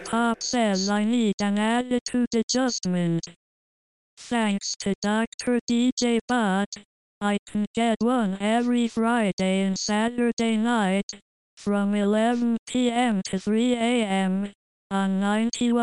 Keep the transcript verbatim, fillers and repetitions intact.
Pop says I need an attitude adjustment. Thanks to Doctor D J Bot, I can get one every Friday and Saturday night from eleven p m to three a m on ninety-one